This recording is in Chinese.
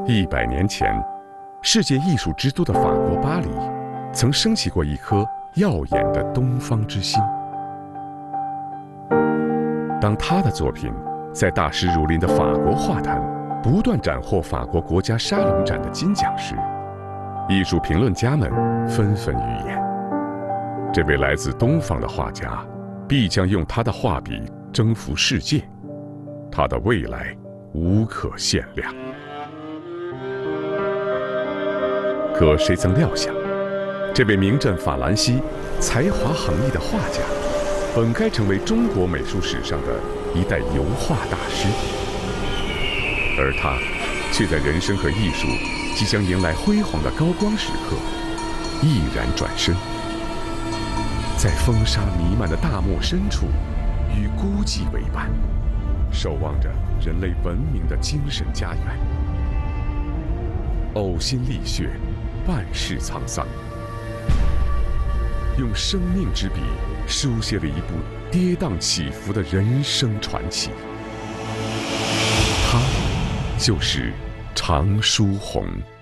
100年前，世界艺术之都的法国巴黎，曾升起过一颗耀眼的东方之星。当他的作品在大师如林的法国画坛不断斩获法国国家沙龙展的金奖时，艺术评论家们纷纷预言，这位来自东方的画家必将用他的画笔征服世界，他的未来无可限量。可谁曾料想，这位名震法兰西、才华横溢的画家，本该成为中国美术史上的一代油画大师，而他却在人生和艺术即将迎来辉煌的高光时刻，毅然转身，在风沙弥漫的大漠深处，与孤寂为伴，守望着人类文明的精神家园。呕心沥血，万世沧桑，用生命之笔书写了一部跌宕起伏的人生传奇。他就是常书鸿。